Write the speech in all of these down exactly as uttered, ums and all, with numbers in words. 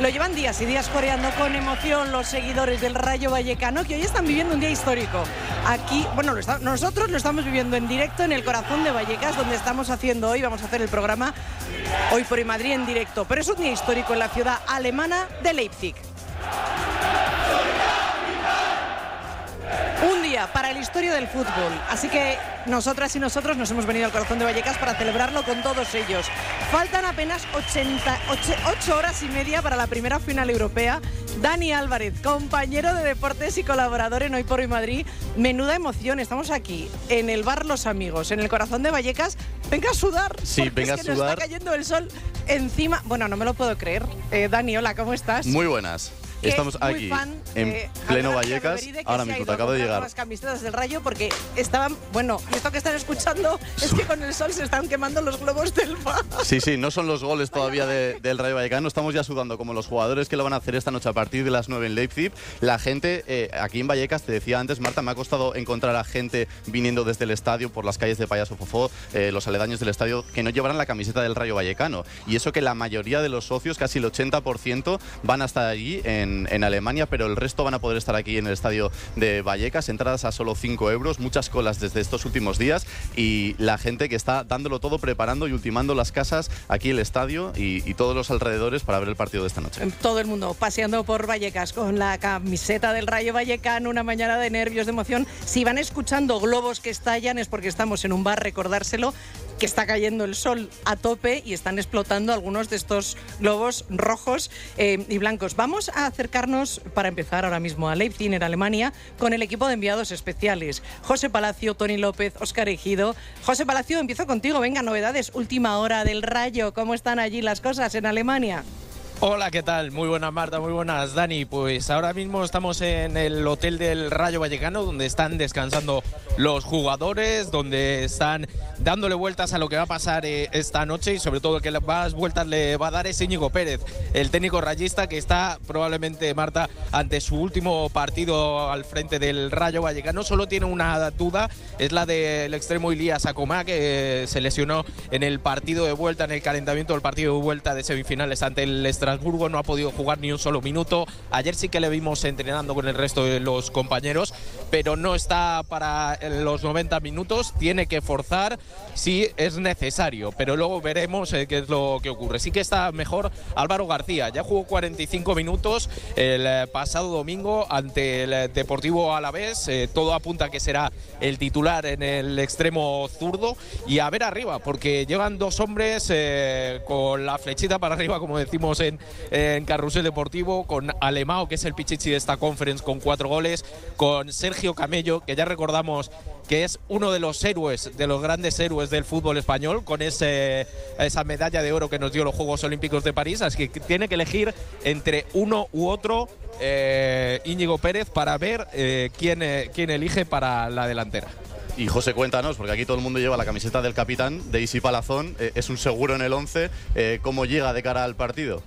Lo llevan días y días coreando con emoción los seguidores del Rayo Vallecano, que hoy están viviendo un día histórico. Aquí, bueno, lo está, nosotros lo estamos viviendo en directo en el corazón de Vallecas, donde estamos haciendo hoy, vamos a hacer el programa Hoy por Hoy Madrid en directo. Pero es un día histórico en la ciudad alemana de Leipzig. Un día para la historia del fútbol, así que nosotras y nosotros nos hemos venido al corazón de Vallecas para celebrarlo con todos ellos. Faltan apenas ocho horas y media para la primera final europea. Dani Álvarez, compañero de deportes y colaborador en Hoy por Hoy Madrid. Menuda emoción, estamos aquí en el bar Los Amigos, en el corazón de Vallecas. Venga a sudar, sí, venga es que a sudar. Nos está cayendo el sol encima. Bueno, no me lo puedo creer. Eh, Dani, hola, ¿cómo estás? Muy buenas. Estamos aquí en pleno Vallecas, ahora mismo te acabo de llegar. Las camisetas del Rayo porque estaban, bueno, y esto que están escuchando es que con el sol se están quemando los globos del bar. Sí, sí, no son los goles todavía de, del Rayo Vallecano, estamos ya sudando como los jugadores que lo van a hacer esta noche a partir de las nueve en Leipzig. La gente eh, aquí en Vallecas, te decía antes, Marta, me ha costado encontrar a gente viniendo desde el estadio por las calles de Payaso Fofó, eh, los aledaños del estadio, que no llevaran la camiseta del Rayo Vallecano. Y eso que la mayoría de los socios, casi el ochenta por ciento, van a estar allí en, en Alemania, pero el resto van a poder estar aquí en el estadio de Vallecas, entradas a solo cinco euros, muchas colas desde estos últimos días y la gente que está dándolo todo, preparando y ultimando las casas, aquí el estadio y, y todos los alrededores para ver el partido de esta noche. Todo el mundo paseando por Vallecas con la camiseta del Rayo Vallecano, una mañana de nervios, de emoción. Si van escuchando globos que estallan es porque estamos en un bar, recordárselo, que está cayendo el sol a tope y están explotando algunos de estos globos rojos eh, y blancos. Vamos a acercarnos, para empezar ahora mismo, a Leipzig, en Alemania, con el equipo de enviados especiales. José Palacio, Toni López, Óscar Ejido. José Palacio, empiezo contigo. Venga, novedades, última hora del Rayo. ¿Cómo están allí las cosas en Alemania? Hola, ¿qué tal? Muy buenas, Marta, muy buenas, Dani. Pues ahora mismo estamos en el hotel del Rayo Vallecano, donde están descansando los jugadores, donde están dándole vueltas a lo que va a pasar eh, esta noche y sobre todo el que más vueltas le va a dar es Íñigo Pérez, el técnico rayista que está probablemente, Marta, ante su último partido al frente del Rayo Vallecano. Solo tiene una duda, es la del extremo Ilías Acomá, que eh, se lesionó en el partido de vuelta, en el calentamiento del partido de vuelta de semifinales ante el Estrasburgo. No ha podido jugar ni un solo minuto. Ayer sí que le vimos entrenando con el resto de los compañeros, pero no está para los noventa minutos. Tiene que forzar si es necesario, pero luego veremos eh, qué es lo que ocurre. Sí que está mejor Álvaro García. Ya jugó cuarenta y cinco minutos el eh, pasado domingo ante el Deportivo Alavés. Eh, todo apunta a que será el titular en el extremo zurdo. Y a ver arriba, porque llegan dos hombres eh, con la flechita para arriba, como decimos en, en Carrusel Deportivo, con Alemão, que es el pichichi de esta conference, con cuatro goles, con Sergio Camello, que ya recordamos que es uno de los héroes, de los grandes héroes del fútbol español, con ese, esa medalla de oro que nos dio los Juegos Olímpicos de París. Así que tiene que elegir entre uno u otro, eh, Íñigo Pérez, para ver eh, quién, eh, quién elige para la delantera. Y José, cuéntanos, porque aquí todo el mundo lleva la camiseta del capitán, de Isi Palazón, eh, es un seguro en el once, eh, ¿cómo llega de cara al partido?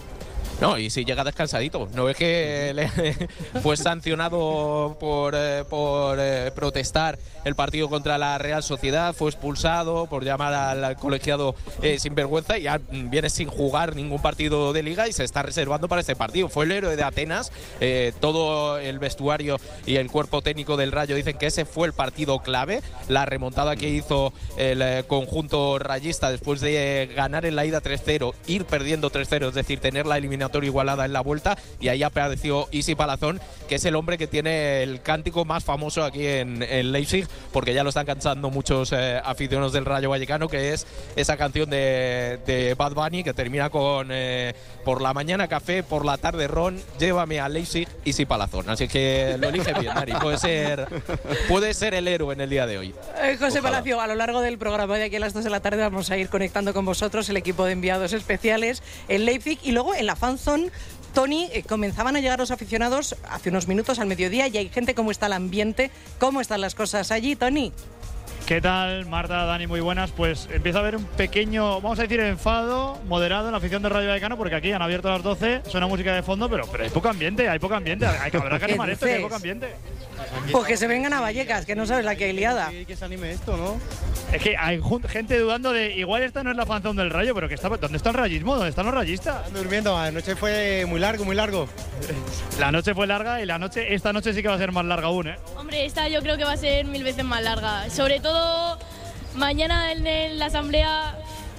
No, y si llega descansadito. ¿No ves que le fue sancionado por, eh, por eh, protestar el partido contra la Real Sociedad? Fue expulsado por llamar al colegiado eh, sinvergüenza y ya viene sin jugar ningún partido de Liga y se está reservando para este partido. Fue el héroe de Atenas. Eh, todo el vestuario y el cuerpo técnico del Rayo dicen que ese fue el partido clave. La remontada que hizo el eh, conjunto rayista después de ganar en la ida tres cero, ir perdiendo tres cero, es decir, tener la eliminatoria igualada en la vuelta, y ahí apareció Isi Palazón, que es el hombre que tiene el cántico más famoso aquí en, en Leipzig, porque ya lo están cantando muchos eh, aficionados del Rayo Vallecano, que es esa canción de, de Bad Bunny que termina con eh, por la mañana café, por la tarde ron, llévame a Leipzig, Isi Palazón. Así que lo elige bien, Dari. Puede ser, puede ser el héroe en el día de hoy. Eh, José Ojalá. Palacio, a lo largo del programa de aquí a las dos de la tarde vamos a ir conectando con vosotros, el equipo de enviados especiales en Leipzig, y luego en la fanzone. Toni, eh, comenzaban a llegar los aficionados hace unos minutos al mediodía y hay gente. ¿Cómo está el ambiente? ¿Cómo están las cosas allí, Toni? ¿Qué tal, Marta, Dani? Muy buenas. Pues empieza a haber un pequeño, vamos a decir, enfado moderado en la afición del Rayo Vallecano, porque aquí han abierto a las doce, suena música de fondo, pero, pero hay poco ambiente, hay poco ambiente. Hay que habrá que animar esto, que hay poco ambiente. Pues que se vengan a Vallecas, que no sabes la que hay liada. Que se anime esto, ¿no? Es que hay gente dudando de, igual esta no es la fanzón del Rayo, pero que está, ¿dónde está el rayismo? ¿Dónde están los rayistas? Están durmiendo, la noche fue muy largo, muy largo. La noche fue larga y la noche, esta noche sí que va a ser más larga aún, ¿eh? Hombre, esta yo creo que va a ser mil veces más larga. Sobre todo mañana en, en la asamblea.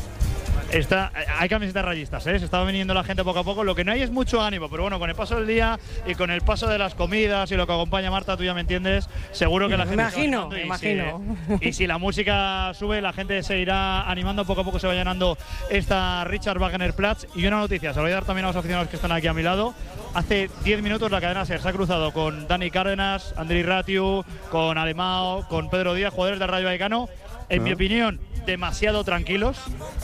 Está, hay camisetas rayistas, ¿eh? Se está viniendo la gente poco a poco. Lo que no hay es mucho ánimo, pero bueno, con el paso del día y con el paso de las comidas y lo que acompaña Marta, tú ya me entiendes, seguro que la gente. Me imagino, me imagino. Si, y si la música sube, la gente se irá animando, poco a poco se va llenando esta Richard Wagner Platz. Y una noticia, se lo voy a dar también a los aficionados que están aquí a mi lado. Hace diez minutos la cadena SER se ha cruzado con Dani Cárdenas, Andrei Ratiu, con Alemao, con Pedro Díaz, jugadores del Rayo Vallecano. En mi opinión, demasiado tranquilos.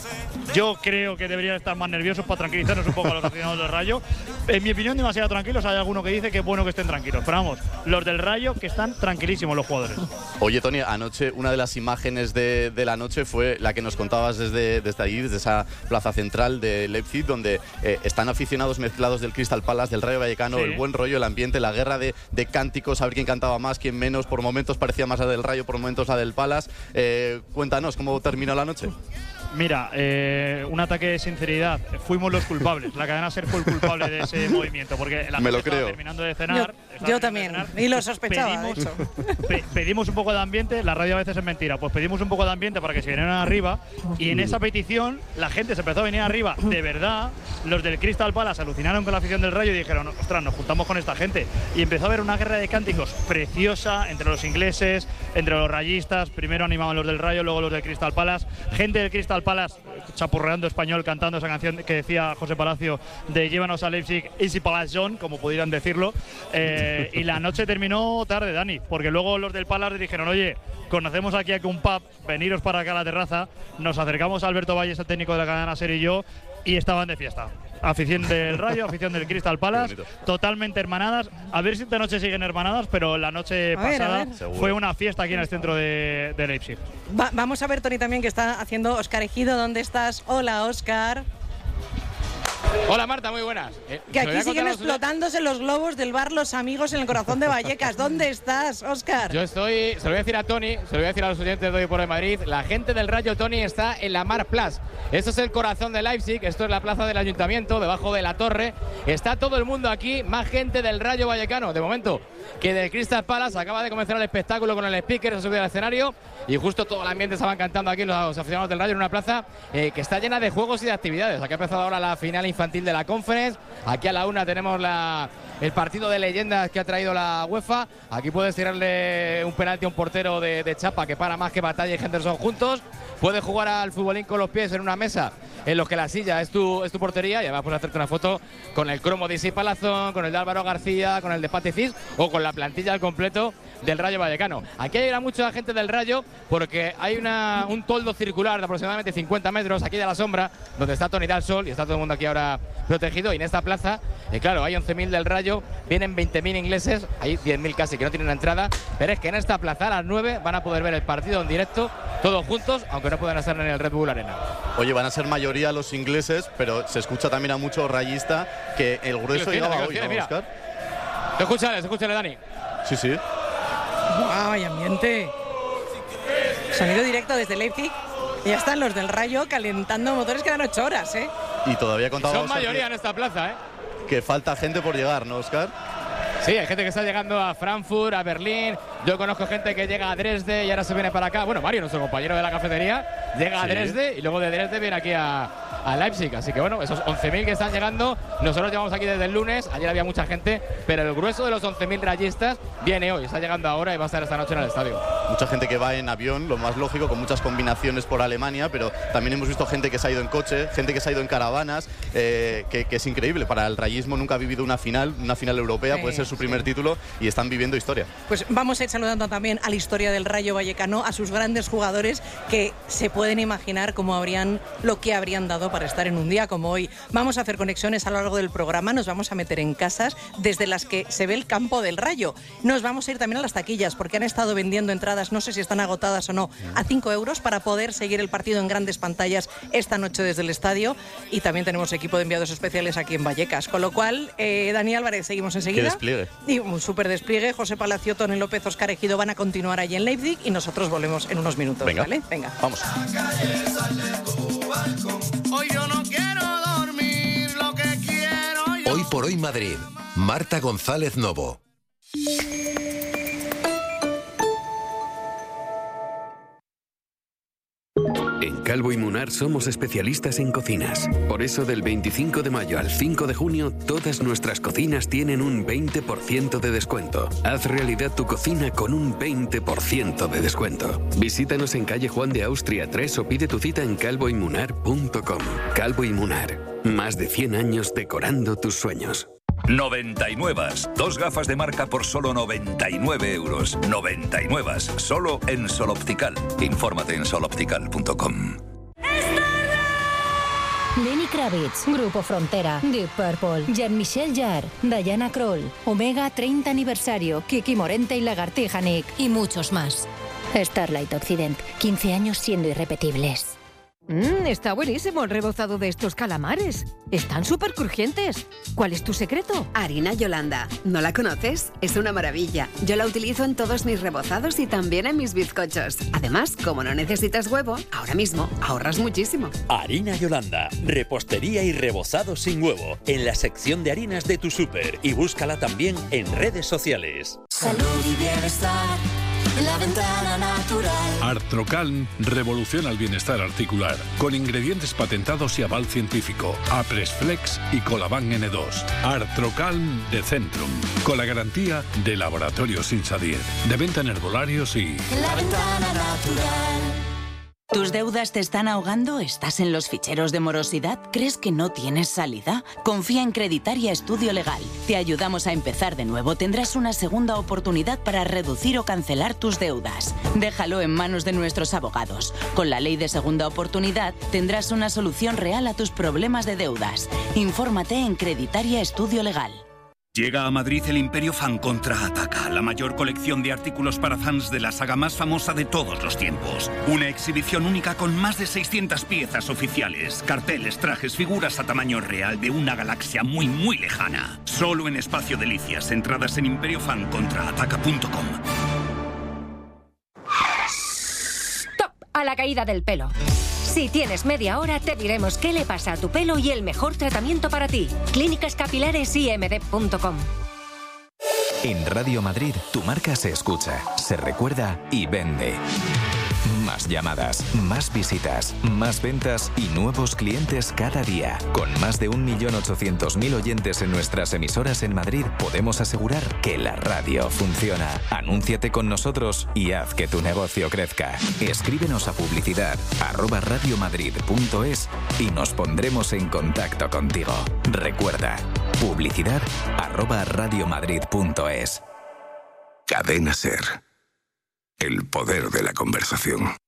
Yo creo que deberían estar más nerviosos para tranquilizarnos un poco a los aficionados del Rayo. En mi opinión, demasiado tranquilos. Hay alguno que dice que es bueno que estén tranquilos. Pero vamos, los del Rayo que están tranquilísimos los jugadores. Oye, Tony, anoche una de las imágenes de, de la noche fue la que nos contabas desde, desde allí, desde esa plaza central de Leipzig, donde eh, están aficionados mezclados del Crystal Palace, del Rayo Vallecano, sí. El buen rollo, el ambiente, la guerra de, de cánticos, a ver quién cantaba más, quién menos. Por momentos parecía más la del Rayo, por momentos la del Palace. Eh, cuéntanos, ¿cómo terminó la noche? Mira, eh, un ataque de sinceridad. Fuimos los culpables. La cadena SER fue el culpable de ese movimiento, porque la Me lo gente creo. estaba terminando de cenar. Yo, yo también, de cenar, y lo sospechaba, pedimos, de hecho. Pe pedimos un poco de ambiente. La radio a veces es mentira. Pues pedimos un poco de ambiente para que se vinieran arriba. Y en esa petición, la gente se empezó a venir arriba. De verdad, los del Crystal Palace alucinaron con la afición del Rayo y dijeron, ostras, nos juntamos con esta gente. Y empezó a haber una guerra de cánticos preciosa entre los ingleses, entre los rayistas. Primero animaban los del Rayo, luego los del Crystal Palace. Gente del Crystal Palace chapurreando español, cantando esa canción que decía José Palacio de Llévanos a Leipzig, Easy Palace John, como pudieran decirlo. Eh, y la noche terminó tarde, Dani, porque luego los del Palace dijeron, oye, conocemos aquí, aquí un pub, veniros para acá a la terraza. Nos acercamos a Alberto Valles, el técnico de la cadena SER, y yo, y estaban de fiesta. Afición del Rayo, afición del Crystal Palace, totalmente hermanadas. A ver si esta noche siguen hermanadas, pero la noche a pasada ver, fue una fiesta aquí en el centro de, de Leipzig. Va, vamos a ver, Tony, también que está haciendo Óscar Ejido. ¿Dónde estás? Hola, Óscar. Hola Marta, muy buenas. Eh, que aquí siguen explotándose los globos del bar Los Amigos en el corazón de Vallecas. ¿Dónde estás, Óscar? Yo estoy, se lo voy a decir a Tony, se lo voy a decir a los oyentes de Hoy por Hoy Madrid. La gente del Rayo, Tony, está en la Mar Plus. Esto es el corazón de Leipzig, esto es la plaza del Ayuntamiento, debajo de la torre. Está todo el mundo aquí, más gente del Rayo Vallecano. De momento, que del Crystal Palace acaba de comenzar el espectáculo con el speaker, se ha subido al escenario y justo todo el ambiente estaban cantando aquí los aficionados del Rayo en una plaza eh, que está llena de juegos y de actividades. Aquí ha empezado ahora la final infantil de la Conference. Aquí a la una tenemos la, el partido de leyendas que ha traído la UEFA. Aquí puedes tirarle un penalti a un portero de, de chapa que para más que Batalla y Henderson juntos. Puedes jugar al futbolín con los pies en una mesa en los que la silla es tu, es tu portería y además puedes hacerte una foto con el cromo de Isi Palazón, con el de Álvaro García, con el de Pati Cis o con la plantilla al completo del Rayo Vallecano. Aquí hay mucha gente del Rayo porque hay una, un toldo circular de aproximadamente cincuenta metros aquí de la sombra donde está Tony da el sol y está todo el mundo aquí ahora protegido. Y en esta plaza, eh, claro, hay once mil del Rayo, vienen veinte mil ingleses, hay diez mil casi que no tienen entrada, pero es que en esta plaza a las nueve van a poder ver el partido en directo todos juntos, aunque no puedan estar en el Red Bull Arena. Oye, van a ser mayoría los ingleses, pero se escucha también a mucho rayista que el grueso llegaba hoy, ¿no, Óscar? Escúchale, escúchale, Dani. Sí, sí. ¡Ay, ambiente! Sonido directo desde Leipzig. Y ya están los del Rayo calentando motores, quedan ocho horas, ¿eh? Y todavía contábamos. Son mayoría en esta plaza, ¿eh? Que falta gente por llegar, ¿no, Óscar? Sí, hay gente que está llegando a Frankfurt, a Berlín. Yo conozco gente que llega a Dresde y ahora se viene para acá. Bueno, Mario, nuestro compañero de la cafetería, llega sí. a Dresde y luego de Dresde viene aquí a, a Leipzig. Así que bueno, esos once mil que están llegando, nosotros llevamos aquí desde el lunes. Ayer había mucha gente, pero el grueso de los once mil rayistas viene hoy, está llegando ahora y va a estar esta noche en el estadio. Mucha gente que va en avión, lo más lógico, con muchas combinaciones por Alemania, pero también hemos visto gente que se ha ido en coche, gente que se ha ido en caravanas, eh, que, que es increíble. Para el rayismo nunca ha vivido una final, una final europea, sí, puede ser su primer sí. título y están viviendo historia. Pues vamos a echar saludando también a la historia del Rayo Vallecano, a sus grandes jugadores que se pueden imaginar cómo habrían, lo que habrían dado para estar en un día como hoy. Vamos a hacer conexiones a lo largo del programa, nos vamos a meter en casas desde las que se ve el campo del Rayo. Nos vamos a ir también a las taquillas porque han estado vendiendo entradas, no sé si están agotadas o no, a cinco euros para poder seguir el partido en grandes pantallas esta noche desde el estadio. Y también tenemos equipo de enviados especiales aquí en Vallecas, con lo cual, eh, Dani Álvarez, seguimos enseguida. Qué despliegue. Y un súper despliegue. José Palacio, Tony López, Óscar Ejido van a continuar allí en Leipzig y nosotros volvemos en unos minutos. Venga. ¿Vale? Venga. Vamos. Hoy yo no quiero dormir, lo que quiero yo. Hoy por hoy Madrid. Marta González Novo. En Calvo y Munar somos especialistas en cocinas. Por eso del veinticinco de mayo al cinco de junio, todas nuestras cocinas tienen un veinte por ciento de descuento. Haz realidad tu cocina con un veinte por ciento de descuento. Visítanos en calle Juan de Austria tres o pide tu cita en calvo y munar punto com. Calvo y Munar. Más de cien años decorando tus sueños. noventa y nueve. Dos gafas de marca por solo noventa y nueve euros. noventa y nueve. Solo en Sol Optical. Infórmate en sol optical punto com. Lenny Kravitz, Grupo Frontera, Deep Purple, Jean-Michel Jarre, Diana Kroll, Omega treinta aniversario, Kiki Morente y Lagartija Nick y muchos más. Starlight Occident, quince años siendo irrepetibles. Mmm, está buenísimo el rebozado de estos calamares. Están súper crujientes. ¿Cuál es tu secreto? Harina Yolanda. ¿No la conoces? Es una maravilla. Yo la utilizo en todos mis rebozados y también en mis bizcochos. Además, como no necesitas huevo, ahora mismo ahorras muchísimo. Harina Yolanda. Repostería y rebozado sin huevo. En la sección de harinas de tu súper. Y búscala también en redes sociales. Salud y bienestar. La Ventana Natural. Artrocalm revoluciona el bienestar articular con ingredientes patentados y aval científico. Apresflex y Colaban ene dos. Artrocalm de Centrum, con la garantía de Laboratorios Insadir. De venta en herbolarios y... La Ventana Natural. ¿Tus deudas te están ahogando? ¿Estás en los ficheros de morosidad? ¿Crees que no tienes salida? Confía en Creditaria Estudio Legal. Te ayudamos a empezar de nuevo. Tendrás una segunda oportunidad para reducir o cancelar tus deudas. Déjalo en manos de nuestros abogados. Con la ley de segunda oportunidad tendrás una solución real a tus problemas de deudas. Infórmate en Creditaria Estudio Legal. Llega a Madrid el Imperio Fan Contraataca, la mayor colección de artículos para fans de la saga más famosa de todos los tiempos. Una exhibición única con más de seiscientas piezas oficiales, carteles, trajes, figuras a tamaño real de una galaxia muy, muy lejana. Solo en Espacio Delicias, entradas en imperio fan contraataca punto com. ¡Stop! A la caída del pelo. Si tienes media hora, te diremos qué le pasa a tu pelo y el mejor tratamiento para ti. Clínicas Capilares i eme de punto com. En Radio Madrid, tu marca se escucha, se recuerda y vende. Más llamadas, más visitas, más ventas y nuevos clientes cada día. Con más de un millón ochocientos mil oyentes en nuestras emisoras en Madrid, podemos asegurar que la radio funciona. Anúnciate con nosotros y haz que tu negocio crezca. Escríbenos a publicidad arroba radiomadrid punto es y nos pondremos en contacto contigo. Recuerda, publicidad arroba radiomadrid punto es. Cadena Ser. El poder de la conversación.